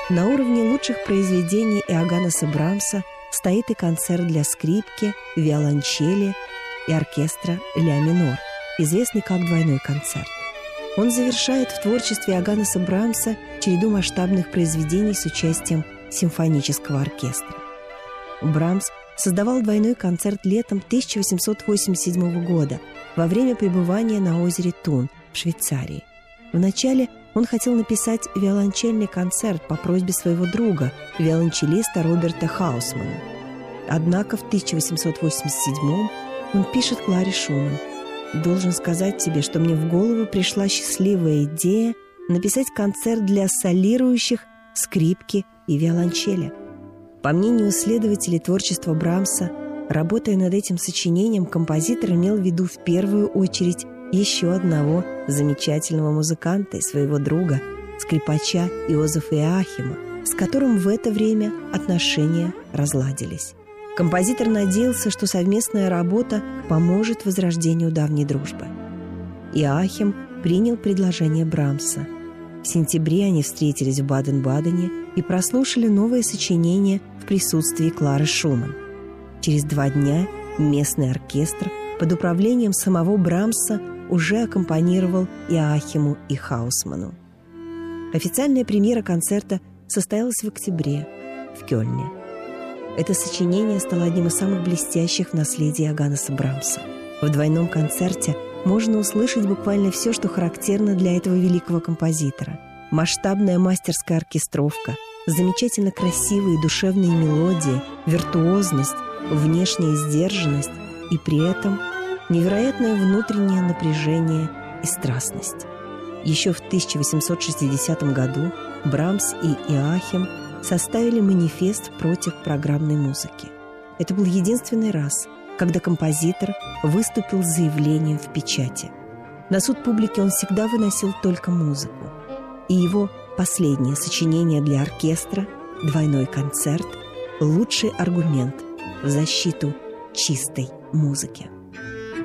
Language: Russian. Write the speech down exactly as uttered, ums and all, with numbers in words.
На уровне лучших произведений Иоганнеса Брамса стоит и концерт для скрипки, виолончели и оркестра ля минор, известный как «Двойной концерт». Он завершает в творчестве Иоганнеса Брамса череду масштабных произведений с участием симфонического оркестра. Брамс создавал «Двойной концерт» летом тысяча восемьсот восемьдесят седьмого года во время пребывания на озере Тун в Швейцарии. Вначале он хотел написать виолончельный концерт по просьбе своего друга, виолончелиста Роберта Хаусмана. Однако в тысяча восемьсот восемьдесят седьмом он пишет Кларе Шуман: «Должен сказать тебе, что мне в голову пришла счастливая идея написать концерт для солирующих скрипки и виолончели». По мнению исследователей творчества Брамса, работая над этим сочинением, композитор имел в виду в первую очередь еще одного замечательного музыканта и своего друга, скрипача Иозефа Иоахима, с которым в это время отношения разладились. Композитор надеялся, что совместная работа поможет возрождению давней дружбы. Иоахим принял предложение Брамса. В сентябре они встретились в Баден-Бадене и прослушали новое сочинение в присутствии Клары Шуман. Через два дня местный оркестр под управлением самого Брамса уже аккомпанировал Иоахиму и Хаусману. Официальная премьера концерта состоялась в октябре в Кёльне. Это сочинение стало одним из самых блестящих в наследии Иоганнеса Брамса. В «Двойном концерте» можно услышать буквально все, что характерно для этого великого композитора. Масштабная мастерская оркестровка, замечательно красивые душевные мелодии, виртуозность, внешняя сдержанность и при этом невероятное внутреннее напряжение и страстность. Еще в тысяча восемьсот шестидесятом году Брамс и Иоахим составили манифест против программной музыки. Это был единственный раз, когда композитор выступил с заявлением в печати. На суд публики он всегда выносил только музыку. И его последнее сочинение для оркестра «Двойной концерт» — лучший аргумент в защиту чистой музыки.